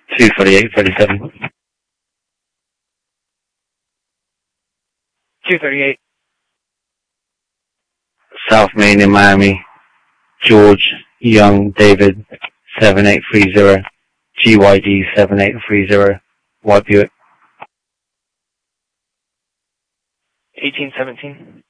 23837. 238. South Main in Miami. George Young David 7830. GYD 7830. White Buick. 1817.